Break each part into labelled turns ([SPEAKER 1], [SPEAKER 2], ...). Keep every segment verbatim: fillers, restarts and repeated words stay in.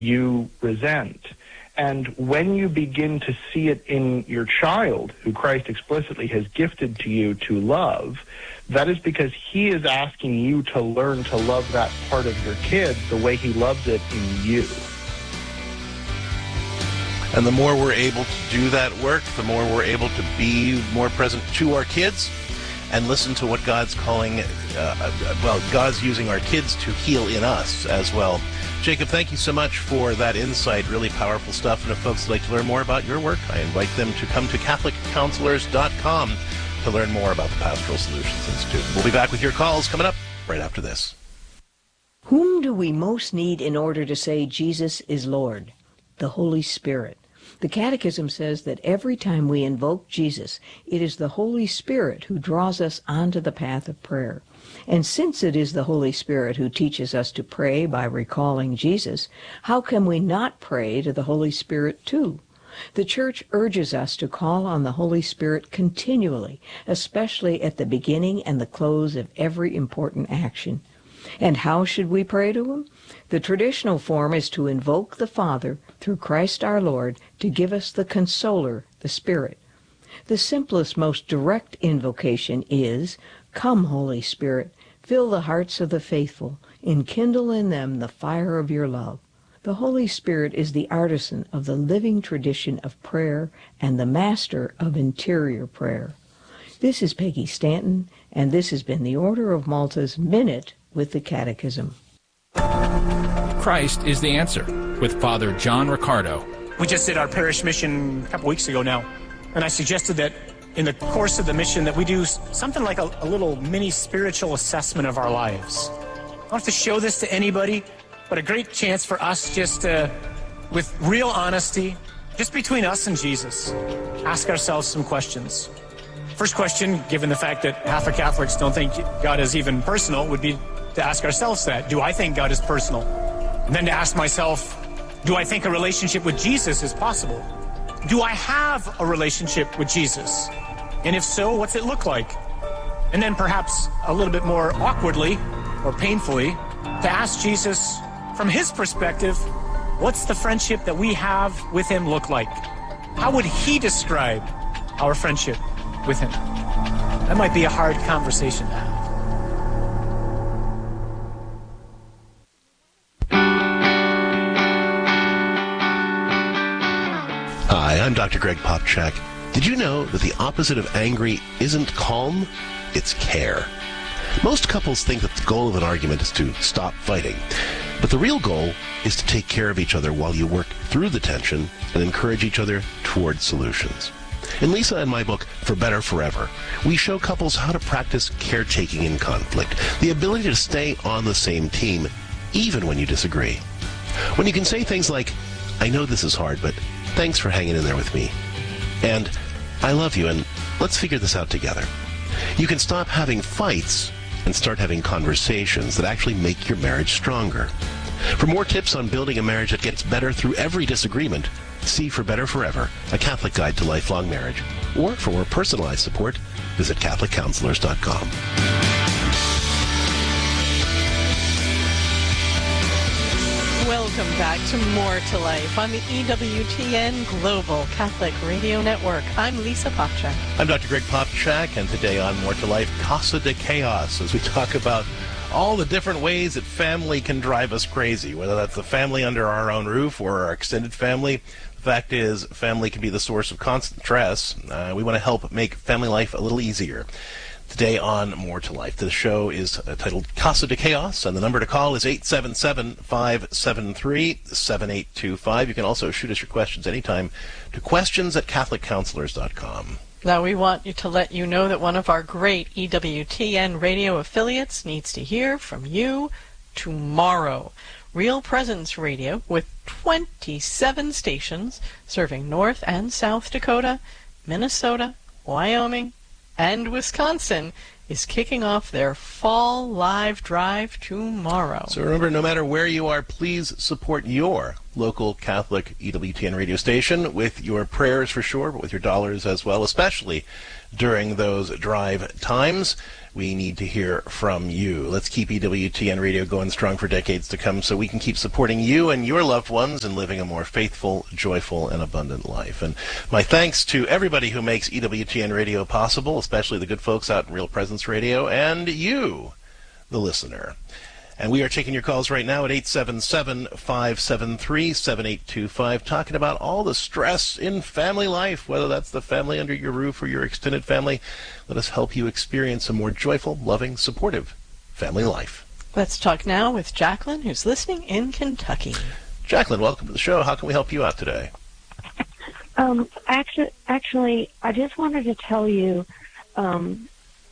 [SPEAKER 1] you resent. And when you begin to see it in your child, who Christ explicitly has gifted to you to love, that is because he is asking you to learn to love that part of your kid the way he loves it in you.
[SPEAKER 2] And the more we're able to do that work, the more we're able to be more present to our kids and listen to what God's calling, uh, well, God's using our kids to heal in us as well. Jacob, thank you so much for that insight. Really powerful stuff. And if folks would like to learn more about your work, I invite them to come to Catholic Counselors dot com to learn more about the Pastoral Solutions Institute. We'll be back with your calls coming up right after this.
[SPEAKER 3] Whom do we most need in order to say Jesus is Lord? The Holy Spirit. The Catechism says that every time we invoke Jesus, it is the Holy Spirit who draws us onto the path of prayer. And since it is the Holy Spirit who teaches us to pray by recalling Jesus, how can we not pray to the Holy Spirit too? The Church urges us to call on the Holy Spirit continually, especially at the beginning and the close of every important action. And how should we pray to him? The traditional form is to invoke the Father through Christ our Lord to give us the Consoler, the Spirit. The simplest, most direct invocation is, "Come, Holy Spirit, fill the hearts of the faithful, enkindle in them the fire of your love." The Holy Spirit is the artisan of the living tradition of prayer and the master of interior prayer. This is Peggy Stanton, and this has been the Order of Malta's Minute with the Catechism.
[SPEAKER 4] Christ is the answer with Father John Riccardo.
[SPEAKER 5] We just did our parish mission a couple weeks ago now, and I suggested that in the course of the mission that we do something like a, a little mini spiritual assessment of our lives. I don't have to show this to anybody, but a great chance for us just to, with real honesty, just between us and Jesus, ask ourselves some questions. First question, given the fact that half of Catholics don't think God is even personal, would be to ask ourselves that. Do I think God is personal? And then to ask myself, do I think a relationship with Jesus is possible? Do I have a relationship with Jesus? And if so, what's it look like? And then perhaps a little bit more awkwardly or painfully, to ask Jesus, from his perspective, what's the friendship that we have with him look like? How would he describe our friendship with him? That might be a hard conversation to have.
[SPEAKER 2] Hi, I'm Doctor Greg Popchak. Did you know that the opposite of angry isn't calm? It's care. Most couples think that the goal of an argument is to stop fighting. But the real goal is to take care of each other while you work through the tension and encourage each other toward solutions. In Lisa and my book, For Better Forever, we show couples how to practice caretaking in conflict, the ability to stay on the same team even when you disagree. When you can say things like, "I know this is hard, but thanks for hanging in there with me," and "I love you, and let's figure this out together." You can stop having fights and start having conversations that actually make your marriage stronger. For more tips on building a marriage that gets better through every disagreement, see For Better Forever, a Catholic guide to lifelong marriage. Or for more personalized support, visit Catholic Counselors dot com.
[SPEAKER 6] Welcome back to More to Life on the E W T N Global Catholic Radio Network. I'm Lisa Popchak.
[SPEAKER 2] I'm Doctor Greg Popchak, and today on More to Life, Casa de Chaos, as we talk about all the different ways that family can drive us crazy, whether that's the family under our own roof or our extended family. The fact is, family can be the source of constant stress. Uh, we want to help make family life a little easier. Today on More to Life, the show is uh, titled Casa de Chaos, and the number to call is eight seven seven, five seven three, seven eight two five. You can also shoot us your questions anytime to questions at Catholic Counselors dot com.
[SPEAKER 6] Now, we want you to let you know that one of our great E W T N radio affiliates needs to hear from you tomorrow. Real Presence Radio, with twenty-seven stations serving North and South Dakota, Minnesota, Wyoming, and Wisconsin, is kicking off their fall live drive tomorrow.
[SPEAKER 2] So remember, no matter where you are, please support your local Catholic E W T N radio station with your prayers for sure, but with your dollars as well, especially during those drive times. We need to hear from you. Let's keep E W T N radio going strong for decades to come so we can keep supporting you and your loved ones and living a more faithful, joyful, and abundant life. And my thanks to everybody who makes E W T N radio possible, especially the good folks out in Real Presence Radio, and you, the listener. And we are taking your calls right now at eight seven seven, five seven three, seven eight two five, talking about all the stress in family life, whether that's the family under your roof or your extended family. Let us help you experience a more joyful, loving, supportive family life.
[SPEAKER 6] Let's talk now with Jacqueline, who's listening in Kentucky.
[SPEAKER 2] Jacqueline, welcome to the show. How can we help you out today?
[SPEAKER 7] Um, actually, actually, I just wanted to tell you, um,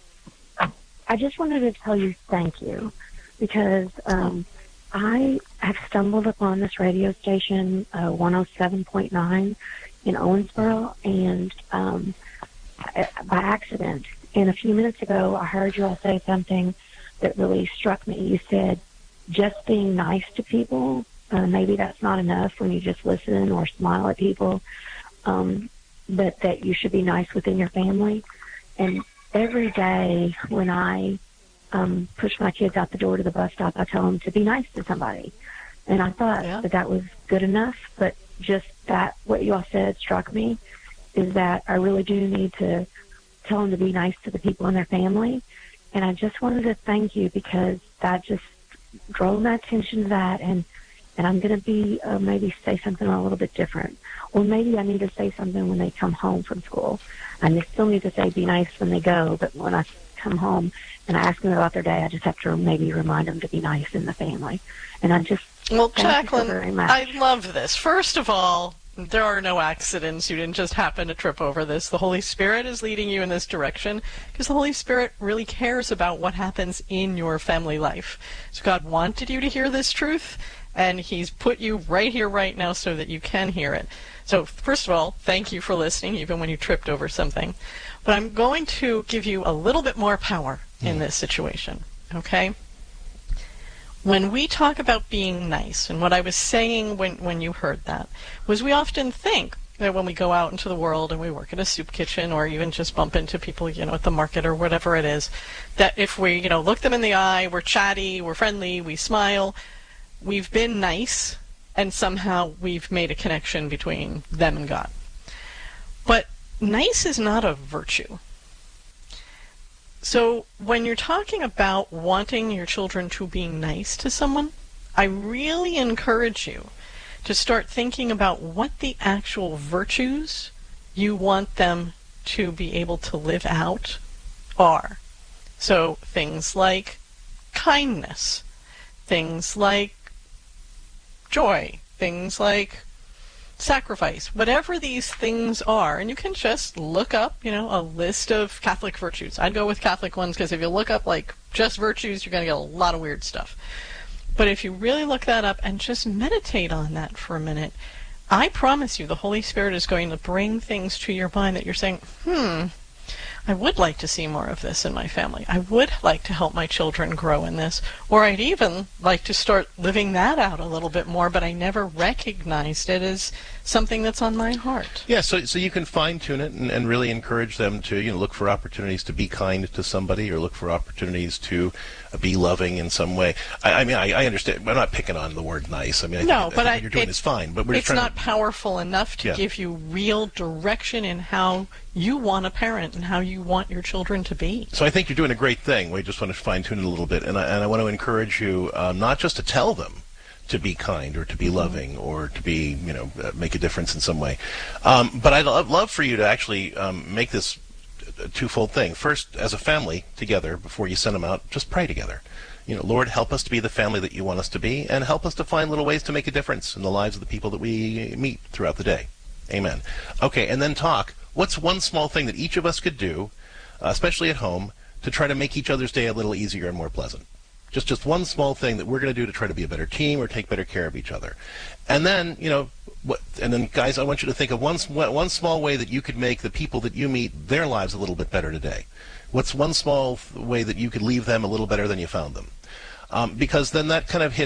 [SPEAKER 7] I just wanted to tell you thank you. Because um, I have stumbled upon this radio station, uh, one oh seven point nine in Owensboro, and um, by accident. And a few minutes ago, I heard you all say something that really struck me. You said, just being nice to people, uh, maybe that's not enough when you just listen or smile at people, um, but that you should be nice within your family. And every day when I Um, push my kids out the door to the bus stop, I tell them to be nice to somebody. And I thought yeah. that that was good enough, but just that, what you all said struck me, is that I really do need to tell them to be nice to the people in their family. And I just wanted to thank you because that just drove my attention to that, and, and I'm going to be, uh, maybe say something a little bit different. Or maybe I need to say something when they come home from school. I still need to say be nice when they go, but when I come home and I ask them about their day, I just have to maybe remind them to be nice in the family. And I just
[SPEAKER 6] well,
[SPEAKER 7] thank
[SPEAKER 6] Jacqueline,
[SPEAKER 7] you so very much.
[SPEAKER 6] I love this. First of all, there are no accidents. You didn't just happen to trip over this. The Holy Spirit is leading you in this direction because the Holy Spirit really cares about what happens in your family life. So God wanted you to hear this truth, and He's put you right here, right now, so that you can hear it. So first of all, thank you for listening, even when you tripped over something. But I'm going to give you a little bit more power in this situation, okay? When we talk about being nice, and what I was saying when, when you heard that, was we often think that when we go out into the world and we work in a soup kitchen or even just bump into people, you know, at the market or whatever it is, that if we, you know, look them in the eye, we're chatty, we're friendly, we smile, we've been nice, and somehow we've made a connection between them and God. But nice is not a virtue. So when you're talking about wanting your children to be nice to someone, I really encourage you to start thinking about what the actual virtues you want them to be able to live out are. So things like kindness, things like joy, things like sacrifice, whatever these things are. And you can just look up, you know, a list of Catholic virtues. I'd go with Catholic ones because if you look up like just virtues, you're going to get a lot of weird stuff. But if you really look that up and just meditate on that for a minute, I promise you the Holy Spirit is going to bring things to your mind that you're saying, hmm, I would like to see more of this in my family. I would like to help my children grow in this. Or I'd even like to start living that out a little bit more, but I never recognized it as something that's on my heart.
[SPEAKER 2] Yeah, so so you can fine-tune it and, and really encourage them to, you know, look for opportunities to be kind to somebody or look for opportunities to uh, be loving in some way. I, I mean, I, I understand. I'm not picking on the word nice. I mean, I
[SPEAKER 6] no,
[SPEAKER 2] think,
[SPEAKER 6] but
[SPEAKER 2] I think
[SPEAKER 6] I,
[SPEAKER 2] what you're doing
[SPEAKER 6] it,
[SPEAKER 2] is fine. But we're
[SPEAKER 6] it's
[SPEAKER 2] just trying
[SPEAKER 6] not
[SPEAKER 2] to,
[SPEAKER 6] powerful enough to
[SPEAKER 2] yeah.
[SPEAKER 6] give you real direction in how you want a parent and how you want your children to be.
[SPEAKER 2] So I think you're doing a great thing. We just want to fine-tune it a little bit. And I, and I want to encourage you um, not just to tell them to be kind or to be loving or to be, you know, uh, make a difference in some way. Um, but I'd love, love for you to actually um, make this a twofold thing. First, as a family together, before you send them out, just pray together. You know, Lord, help us to be the family that you want us to be, and help us to find little ways to make a difference in the lives of the people that we meet throughout the day. Amen. Okay, and then talk. What's one small thing that each of us could do, uh, especially at home, to try to make each other's day a little easier and more pleasant? Just just one small thing that we're going to do to try to be a better team or take better care of each other. And then, you know, what, and then, guys, I want you to think of one, one small way that you could make the people that you meet, their lives a little bit better today. What's one small way that you could leave them a little better than you found them? Um, because then that kind of hits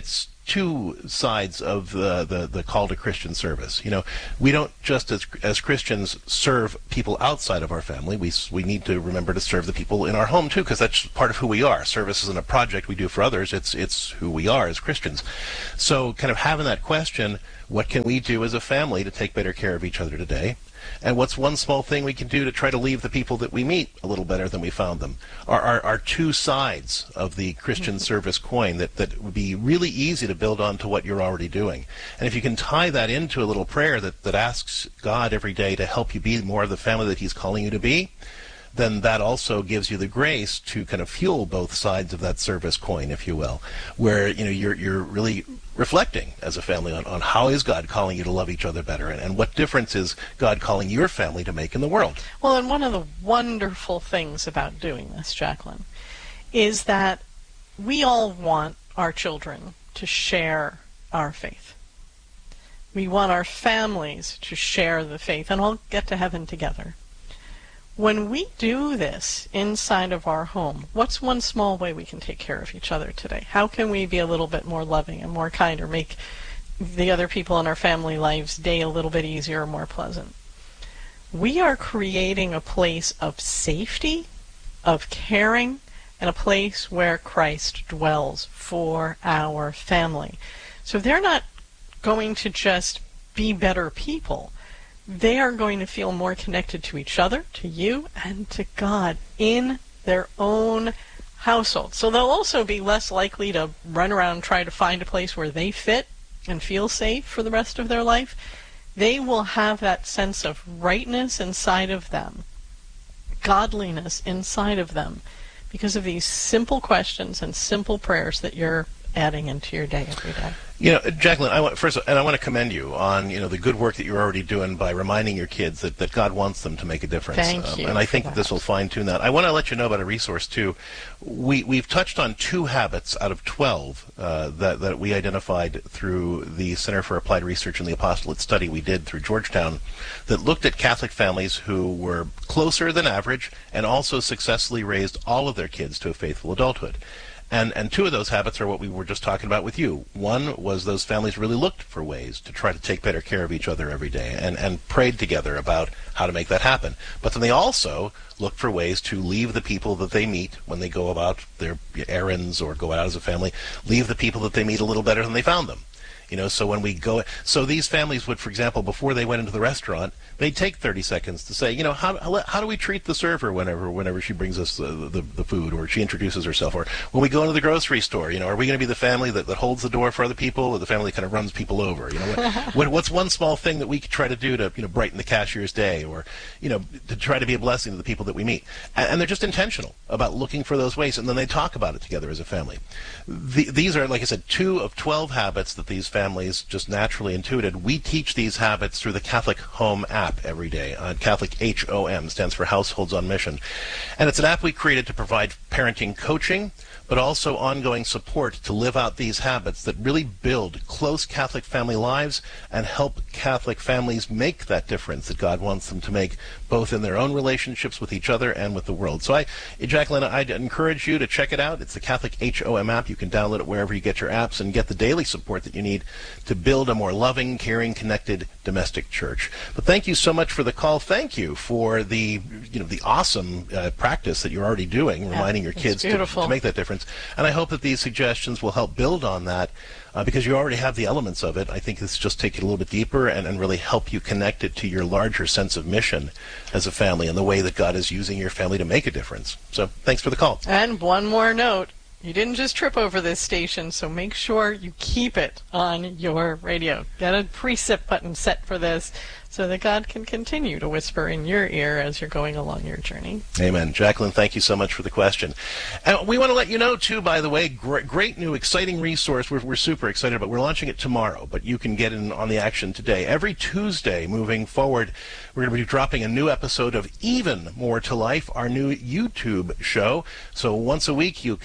[SPEAKER 2] two sides of the, the, the call to Christian service. You know, we don't just as as Christians serve people outside of our family. We we need to remember to serve the people in our home too, because that's part of who we are. Service isn't a project we do for others. It's it's who we are as Christians. So kind of having that question, what can we do as a family to take better care of each other today? And what's one small thing we can do to try to leave the people that we meet a little better than we found them? Are, are, are two sides of the Christian service coin that, that would be really easy to build on to what you're already doing. And if you can tie that into a little prayer that, that asks God every day to help you be more of the family that he's calling you to be, then that also gives you the grace to kind of fuel both sides of that service coin, if you will, where you know you're you're really reflecting as a family on, on how is God calling you to love each other better, and, and what difference is God calling your family to make in the world.
[SPEAKER 6] Well, and one of the wonderful things about doing this, Jacqueline, is that we all want our children to share our faith. We want our families to share the faith and all get to heaven together. When we do this inside of our home, what's one small way we can take care of each other today? How can we be a little bit more loving and more kind, or make the other people in our family lives' day a little bit easier or more pleasant? We are creating a place of safety, of caring, and a place where Christ dwells for our family. So they're not going to just be better people. They are going to feel more connected to each other, to you, and to God in their own household. So they'll also be less likely to run around and try to find a place where they fit and feel safe for the rest of their life. They will have that sense of rightness inside of them, godliness inside of them, because of these simple questions and simple prayers that you're adding into your day every day.
[SPEAKER 2] You know, Jacqueline, I want, first, and I want to commend you on, you know, the good work that you're already doing by reminding your kids that, that God wants them to make a difference.
[SPEAKER 6] Thank
[SPEAKER 2] um,
[SPEAKER 6] you.
[SPEAKER 2] And I think
[SPEAKER 6] that.
[SPEAKER 2] that this will fine-tune that. I want to let you know about a resource, too. We, we've touched on two habits out of twelve uh, that, that we identified through the Center for Applied Research and the Apostolate study we did through Georgetown that looked at Catholic families who were closer than average and also successfully raised all of their kids to a faithful adulthood. And and two of those habits are what we were just talking about with you. One was those families really looked for ways to try to take better care of each other every day and, and prayed together about how to make that happen. But then they also looked for ways to leave the people that they meet when they go about their errands or go out as a family, leave the people that they meet a little better than they found them. You know, so when we go, so these families would, for example, before they went into the restaurant, they'd take thirty seconds to say, you know, how how do we treat the server whenever whenever she brings us the, the, the food, or she introduces herself, or when we go into the grocery store, you know, are we going to be the family that, that holds the door for other people, or the family that kind of runs people over? You know, what, what, what's one small thing that we could try to do to, you know, brighten the cashier's day, or, you know, to try to be a blessing to the people that we meet? And, and they're just intentional about looking for those ways, and then they talk about it together as a family. The, these are, like I said, two of twelve habits that these families just naturally intuited. We teach these habits through the Catholic Home app every day. Uh, Catholic H O M stands for Households on Mission. And it's an app we created to provide parenting coaching, but also ongoing support to live out these habits that really build close Catholic family lives and help Catholic families make that difference that God wants them to make, both in their own relationships with each other and with the world. So I, Jacqueline, I'd encourage you to check it out. It's the Catholic H O M app. You can download it wherever you get your apps and get the daily support that you need to build a more loving, caring, connected domestic church. But thank you so much for the call. Thank you for the, you know, the awesome uh, practice that you're already doing, reminding
[SPEAKER 6] yeah,
[SPEAKER 2] your kids to, to make that difference. And I hope that these suggestions will help build on that, uh, because you already have the elements of it. I think this just take it a little bit deeper and, and really help you connect it to your larger sense of mission as a family and the way that God is using your family to make a difference. So thanks for the call.
[SPEAKER 6] And one more note. You didn't just trip over this station, so make sure you keep it on your radio. Get a preset button set for this so that God can continue to whisper in your ear as you're going along your journey.
[SPEAKER 2] Amen. Jacqueline, thank you so much for the question. And we want to let you know, too, by the way, great, great new, exciting resource we're, we're super excited about. We're launching it tomorrow, but you can get in on the action today. Every Tuesday moving forward, we're going to be dropping a new episode of Even More to Life, our new YouTube show. So once a week, you can tune in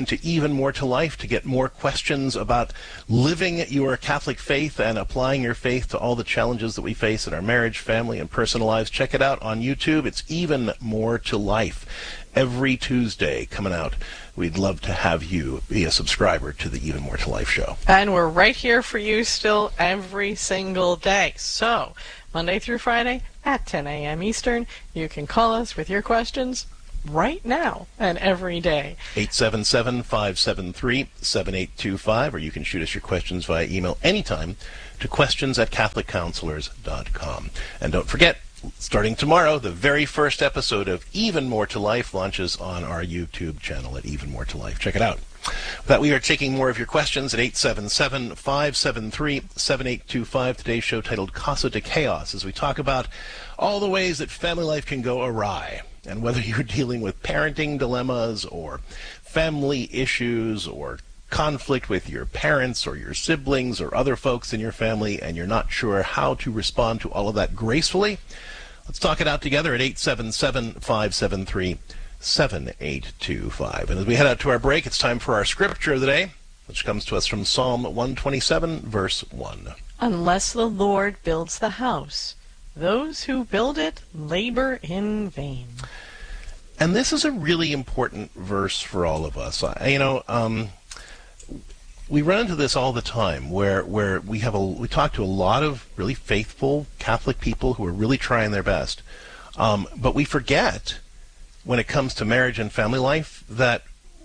[SPEAKER 2] into Even More to Life to get more questions about living your Catholic faith and applying your faith to all the challenges that we face in our marriage, family, and personal lives. Check it out on YouTube. It's Even More to Life. Every Tuesday coming out. We'd love to have you be a subscriber to the Even More to Life show.
[SPEAKER 6] And we're right here for you still every single day. So, Monday through Friday at ten a.m. Eastern, you can call us with your questions right now and every day.
[SPEAKER 2] eight seven seven, five seven three, seven eight two five, or you can shoot us your questions via email anytime to questions at catholic counselors dot com. And don't forget, starting tomorrow, the very first episode of Even More to Life launches on our YouTube channel at Even More to Life. Check it out. With that, we are taking more of your questions at eight seven seven, five seven three, seven eight two five. Today's show titled Casa de Chaos, as we talk about all the ways that family life can go awry. And whether you're dealing with parenting dilemmas or family issues or conflict with your parents or your siblings or other folks in your family, and you're not sure how to respond to all of that gracefully, let's talk it out together at eight seven seven, five seven three, seven eight two five. And as we head out to our break, it's time for our scripture of the day, which comes to us from Psalm one twenty-seven, verse one.
[SPEAKER 6] Unless the Lord builds the house, those who build it labor in vain.
[SPEAKER 2] And this is a really important verse for all of us. I, you know, um, we run into this all the time, where where we have a we talk to a lot of really faithful Catholic people who are really trying their best, um, but we forget when it comes to marriage and family life that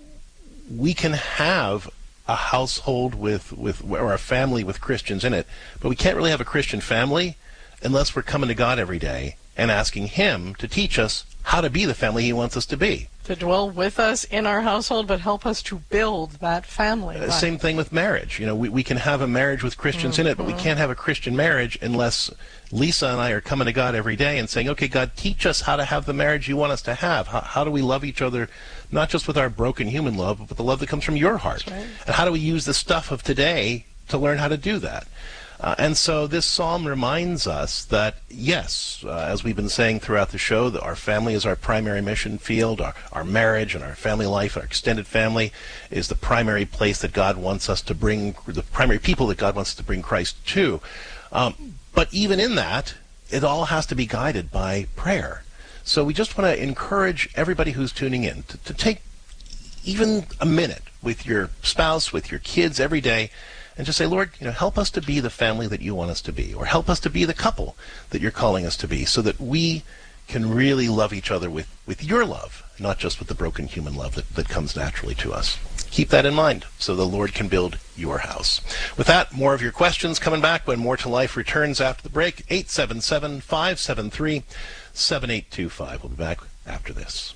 [SPEAKER 2] we can have a household with with or a family with Christians in it, but we can't really have a Christian family unless we're coming to God every day and asking Him to teach us how to be the family He wants us to be.
[SPEAKER 6] To dwell with us in our household, but help us to build that family.
[SPEAKER 2] Uh, same thing with marriage. You know, we, we can have a marriage with Christians mm-hmm. in it, but we can't have a Christian marriage unless Lisa and I are coming to God every day and saying, okay, God, teach us how to have the marriage you want us to have. How, how do we love each other, not just with our broken human love, but with the love that comes from your heart?
[SPEAKER 6] Right.
[SPEAKER 2] And how do we use the stuff of today to learn how to do that? Uh, and so this psalm reminds us that, yes, uh, as we've been saying throughout the show, that our family is our primary mission field. Our, our marriage and our family life, our extended family, is the primary place that God wants us to bring, the primary people that God wants us to bring Christ to. Um, but even in that, it all has to be guided by prayer. So we just want to encourage everybody who's tuning in to, to take even a minute with your spouse, with your kids every day, and just say, Lord, you know, help us to be the family that you want us to be, or help us to be the couple that you're calling us to be, so that we can really love each other with, with your love, not just with the broken human love that, that comes naturally to us. Keep that in mind so the Lord can build your house. With that, more of your questions coming back when More to Life returns after the break. eight seven seven, five seven three, seven eight two five. We'll be back after this.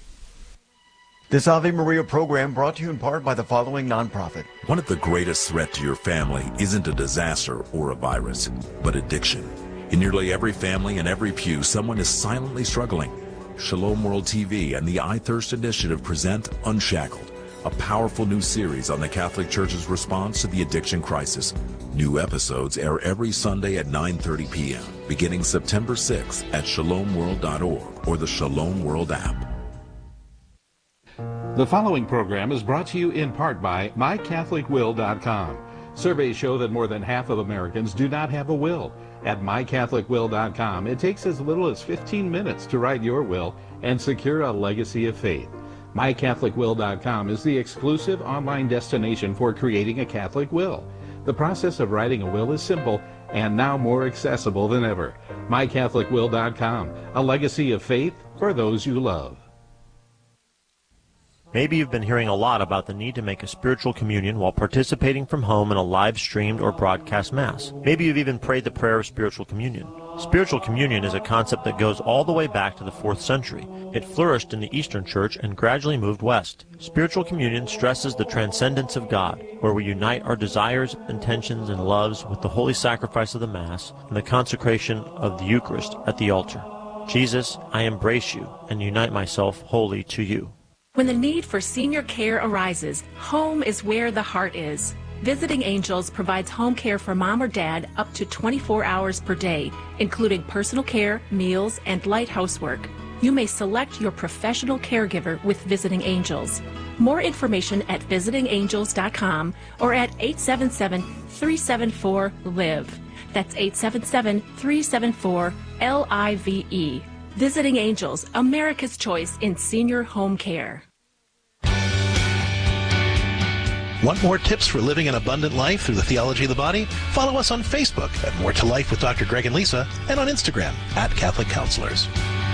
[SPEAKER 8] This Ave Maria program brought to you in part by the following nonprofit.
[SPEAKER 9] One of the greatest threats to your family isn't a disaster or a virus, but addiction. In nearly every family and every pew, someone is silently struggling. Shalom World T V and the I Thirst Initiative present Unshackled, a powerful new series on the Catholic Church's response to the addiction crisis. New episodes air every Sunday at nine thirty p.m., beginning September sixth at shalom world dot org or the Shalom World app.
[SPEAKER 10] The following program is brought to you in part by my catholic will dot com. Surveys show that more than half of Americans do not have a will. At my catholic will dot com, it takes as little as fifteen minutes to write your will and secure a legacy of faith. my catholic will dot com is the exclusive online destination for creating a Catholic will. The process of writing a will is simple and now more accessible than ever. my catholic will dot com, a legacy of faith for those you love.
[SPEAKER 11] Maybe you've been hearing a lot about the need to make a spiritual communion while participating from home in a live-streamed or broadcast Mass. Maybe you've even prayed the prayer of spiritual communion. Spiritual communion is a concept that goes all the way back to the fourth century. It flourished in the Eastern Church and gradually moved west. Spiritual communion stresses the transcendence of God, where we unite our desires, intentions, and loves with the holy sacrifice of the Mass and the consecration of the Eucharist at the altar. Jesus, I embrace you and unite myself wholly to you.
[SPEAKER 12] When the need for senior care arises, home is where the heart is. Visiting Angels provides home care for mom or dad up to twenty-four hours per day, including personal care, meals, and light housework. you may select your professional caregiver with Visiting Angels. More information at visiting angels dot com or at eight seven seven, three seven four, LIVE. That's eight seven seven, three seven four, L I V E. Visiting Angels, America's choice in senior home care.
[SPEAKER 2] Want more tips for living an abundant life through the theology of the body? Follow us on Facebook at More to Life with Doctor Greg and Lisa, and on Instagram at Catholic Counselors.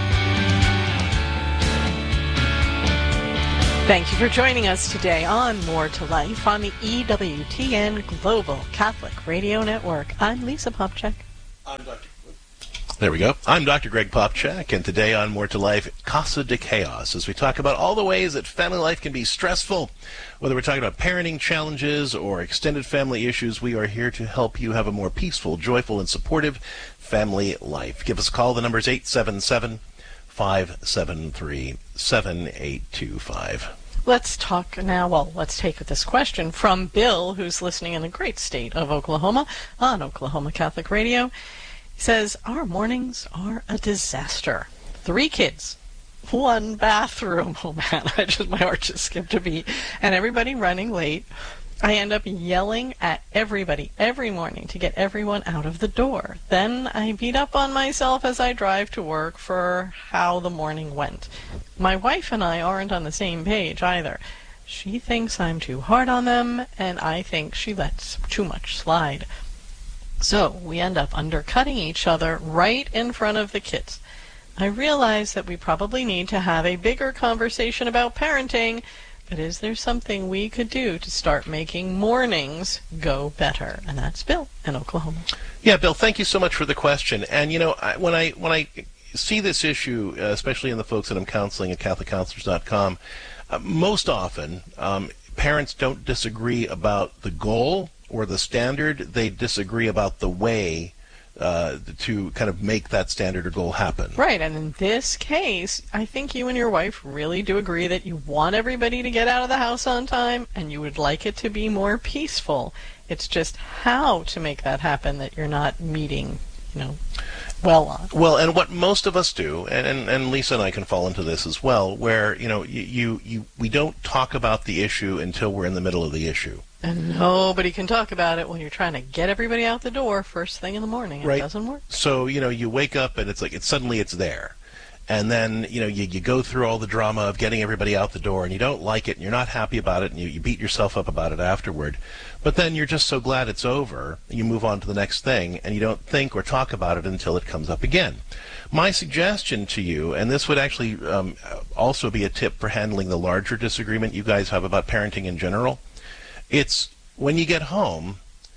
[SPEAKER 6] Thank you for joining us today on More to Life on the E W T N Global Catholic Radio Network. I'm Lisa Popchak.
[SPEAKER 2] I'm Doctor There we go. I'm Doctor Greg Popchak, and today on More to Life, Casa de Chaos, as we talk about all the ways that family life can be stressful. Whether we're talking about parenting challenges or extended family issues, we are here to help you have a more peaceful, joyful, and supportive family life. Give us a call. The number is eight seven seven, five seven three, seven eight two five.
[SPEAKER 6] Let's talk now, well, let's take this question from Bill, who's listening in the great state of Oklahoma on Oklahoma Catholic Radio. He says, our mornings are a disaster. Three kids, one bathroom. Oh man, I just, my heart just skipped a beat. And everybody running late. I end up yelling at everybody every morning to get everyone out of the door. Then I beat up on myself as I drive to work for how the morning went. My wife and I aren't on the same page either. She thinks I'm too hard on them, and I think she lets too much slide. So we end up undercutting each other right in front of the kids. I realize that we probably need to have a bigger conversation about parenting, but is there something we could do to start making mornings go better? And that's Bill in Oklahoma.
[SPEAKER 2] Yeah, Bill, thank you so much for the question. And, you know, I, when I when I see this issue, uh, especially in the folks that I'm counseling at Catholic Counselors dot com, uh, most often um, parents don't disagree about the goal or the standard. They disagree about the way uh, to kind of make that standard or goal happen.
[SPEAKER 6] Right, and in this case, I think you and your wife really do agree that you want everybody to get out of the house on time, and you would like it to be more peaceful. It's just how to make that happen that you're not meeting, you know, well on.
[SPEAKER 2] Well, and what most of us do, and, and, and Lisa and I can fall into this as well, where, you know, you, you, you we don't talk about the issue until we're in the middle of the issue.
[SPEAKER 6] And nobody can talk about it when you're trying to get everybody out the door first thing in the morning. It
[SPEAKER 2] right.
[SPEAKER 6] doesn't work.
[SPEAKER 2] So, you know, you wake up and it's like, it's suddenly it's there. And then, you know, you, you go through all the drama of getting everybody out the door, and you don't like it, and you're not happy about it, and you, you beat yourself up about it afterward. But then you're just so glad it's over, and you move on to the next thing, and you don't think or talk about it until it comes up again. My suggestion to you, and this would actually um, also be a tip for handling the larger disagreement you guys have about parenting in general, it's when you get home,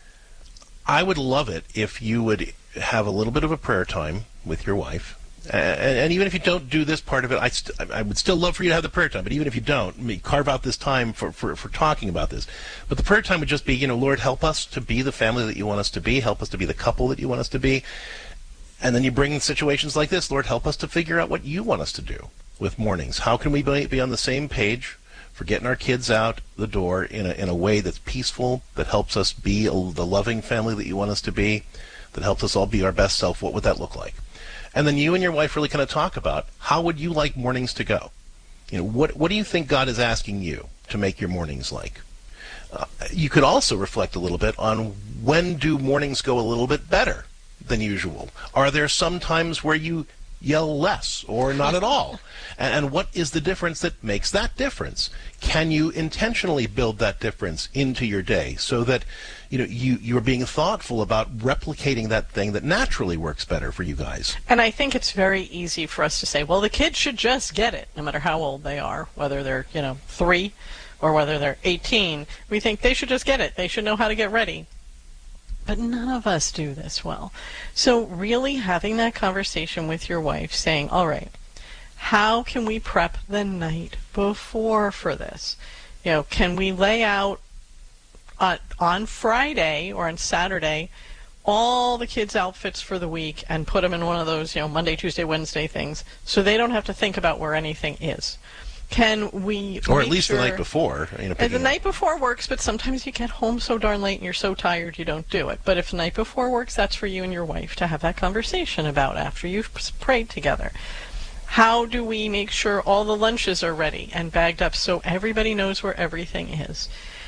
[SPEAKER 2] I would love it if you would have a little bit of a prayer time with your wife. And, and even if you don't do this part of it, I, st- I would still love for you to have the prayer time. But even if you don't, I mean, carve out this time for, for, for talking about this. But the prayer time would just be, you know, Lord, help us to be the family that you want us to be. Help us to be the couple that you want us to be. And then you bring in situations like this. Lord, help us to figure out what you want us to do with mornings. How can we be on the same page for getting our kids out the door in a, in a way that's peaceful, that helps us be a, the loving family that you want us to be, that helps us all be our best self? What would that look like? And then you and your wife really kind of talk about, how would you like mornings to go? You know, what what do you think God is asking you to make your mornings like? Uh, you could also reflect a little bit on, when do mornings go a little bit better than usual? Are there some times where you yell less or not at all? And, and what is the difference that makes that difference? Can you intentionally build that difference into your day so that, you know, you, you're being thoughtful about replicating that thing that naturally works better for you guys?
[SPEAKER 6] And I think it's very easy for us to say, well, the kids should just get it, no matter how old they are, whether they're, you know, three or whether they're eighteen. We think they should just get it. They should know how to get ready. But none of us do this well. So really having that conversation with your wife, saying, all right, how can we prep the night before for this? You know, can we lay out uh, on Friday or on Saturday all the kids' outfits for the week and put them in one of those, you know, Monday, Tuesday, Wednesday things, so they don't have to think about where anything is? Can we,
[SPEAKER 2] or at least
[SPEAKER 6] sure,
[SPEAKER 2] the night before? You know,
[SPEAKER 6] the night before works, but sometimes you get home so darn late and you're so tired you don't do it. But if the night before works, that's for you and your wife to have that conversation about after you've prayed together. How do we make sure all the lunches are ready and bagged up so everybody knows where everything is?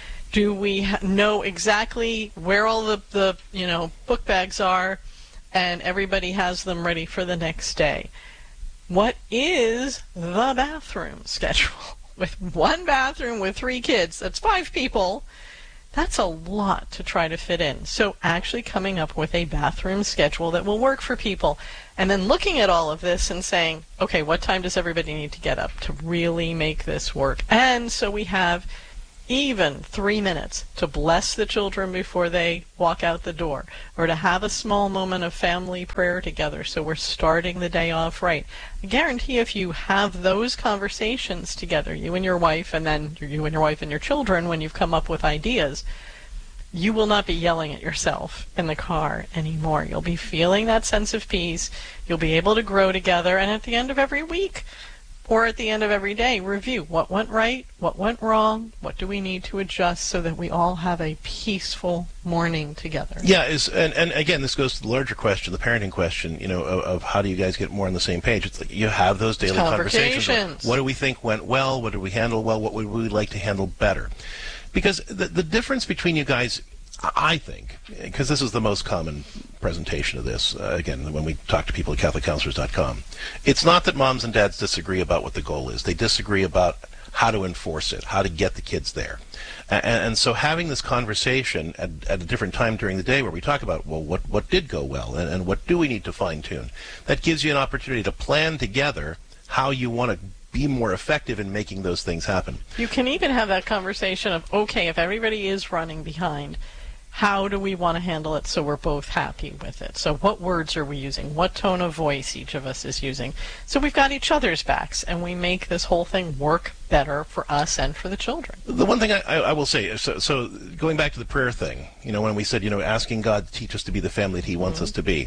[SPEAKER 6] Do we ha- know exactly where all the, the, you know, book bags are and everybody has them ready for the next day? What is the bathroom schedule? With one bathroom with three kids, that's five people. That's a lot to try to fit in. So actually coming up with a bathroom schedule that will work for people, and then looking at all of this and saying, okay, what time does everybody need to get up to really make this work? And so we have even three minutes to bless the children before they walk out the door, or to have a small moment of family prayer together so we're starting the day off right. I guarantee if you have those conversations together, you and your wife, and then you and your wife and your children, when you've come up with ideas, you will not be yelling at yourself in the car anymore. You'll be feeling that sense of peace. You'll be able to grow together, and at the end of every week, or at the end of every day, review what went right, what went wrong, what do we need to adjust so that we all have a peaceful morning together.
[SPEAKER 2] Yeah, is and, and again, this goes to the larger question, the parenting question, you know, of, of how do you guys get more on the same page? It's like you have those daily conversations. Like, what do we think went well? What did we handle well? What would we like to handle better? Because the, the difference between you guys, I think, because this is the most common presentation of this, uh, again, when we talk to people at Catholic Counselors dot com, it's not that moms and dads disagree about what the goal is. They disagree about how to enforce it, how to get the kids there. And, and so having this conversation at, at a different time during the day where we talk about, well, what, what did go well and, and what do we need to fine-tune, that gives you an opportunity to plan together how you want to be more effective in making those things happen.
[SPEAKER 6] You can even have that conversation of, okay, if everybody is running behind, how do we want to handle it so we're both happy with it? So what words are we using? What tone of voice each of us is using? So we've got each other's backs, and we make this whole thing work better for us and for the children.
[SPEAKER 2] The one thing I, I will say, so, so going back to the prayer thing, you know, when we said, you know, asking God to teach us to be the family that He wants mm-hmm. us to be,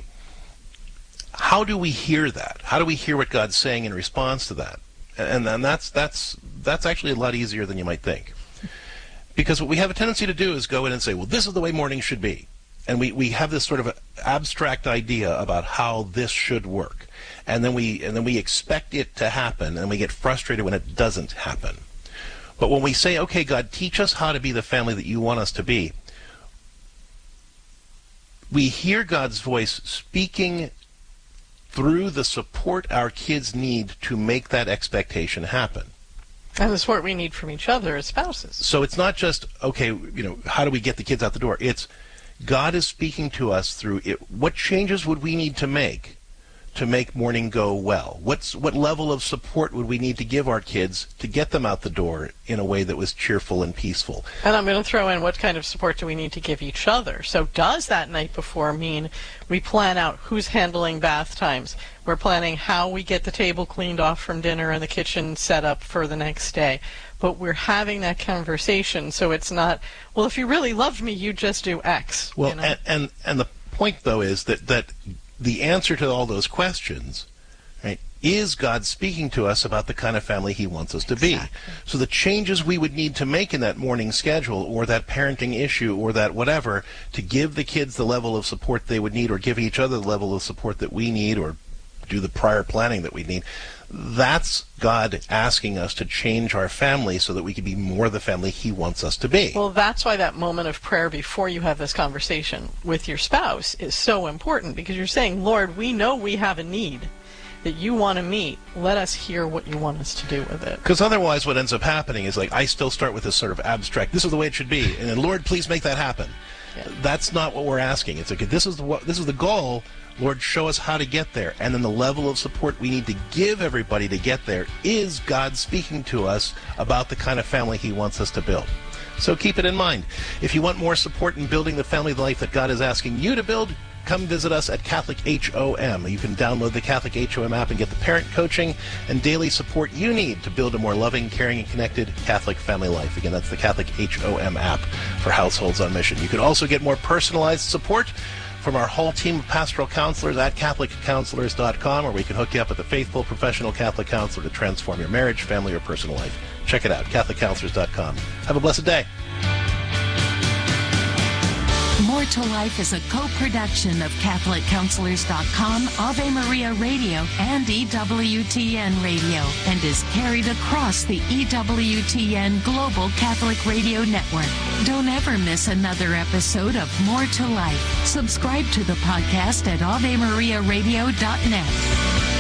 [SPEAKER 2] how do we hear that? How do we hear what God's saying in response to that? And, and that's, that's, that's actually a lot easier than you might think. Because what we have a tendency to do is go in and say, well, this is the way mornings should be. And we, we have this sort of abstract idea about how this should work. And then we and then we expect it to happen, and we get frustrated when it doesn't happen. But when we say, okay, God, teach us how to be the family that you want us to be, we hear God's voice speaking through the support our kids need to make that expectation happen.
[SPEAKER 6] And the support we need from each other as spouses.
[SPEAKER 2] So it's not just, okay, you know, how do we get the kids out the door? It's God is speaking to us through it. What changes would we need to make to make morning go well? What's what level of support would we need to give our kids to get them out the door in a way that was cheerful and peaceful?
[SPEAKER 6] And I'm going to throw in, what kind of support do we need to give each other? So does that night before mean we plan out who's handling bath times? We're planning how we get the table cleaned off from dinner and the kitchen set up for the next day. But we're having that conversation, so it's not, well, if you really loved me, you'd just do X.
[SPEAKER 2] Well,
[SPEAKER 6] you know?
[SPEAKER 2] and, and and the point, though, is that, that the answer to all those questions, right, is God speaking to us about the kind of family He wants us to be.
[SPEAKER 6] Exactly.
[SPEAKER 2] So the changes we would need to make in that morning schedule or that parenting issue or that whatever to give the kids the level of support they would need, or give each other the level of support that we need, or do the prior planning that we need, that's God asking us to change our family so that we can be more the family He wants us to be.
[SPEAKER 6] Well, that's why that moment of prayer before you have this conversation with your spouse is so important, because you're saying, Lord, we know we have a need that you want to meet. Let us hear what you want us to do with it.
[SPEAKER 2] Because otherwise what ends up happening is, like, I still start with this sort of abstract, this is the way it should be, and then, Lord, please make that happen. Yeah. That's not what we're asking. It's like, this is the this is the goal. Lord, show us how to get there. And then the level of support we need to give everybody to get there is God speaking to us about the kind of family He wants us to build. So keep it in mind. If you want more support in building the family life that God is asking you to build, come visit us at Catholic H O M. You can download the Catholic H O M app and get the parent coaching and daily support you need to build a more loving, caring, and connected Catholic family life. Again, that's the Catholic H O M app for households on mission. You can also get more personalized support from our whole team of pastoral counselors at Catholic Counselors dot com, where we can hook you up with a faithful professional Catholic counselor to transform your marriage, family, or personal life. Check it out, Catholic Counselors dot com. Have a blessed day.
[SPEAKER 13] More to Life is a co-production of Catholic Counselors dot com, Ave Maria Radio, and E W T N Radio, and is carried across the E W T N Global Catholic Radio Network. Don't ever miss another episode of More to Life. Subscribe to the podcast at Ave Maria Radio dot net.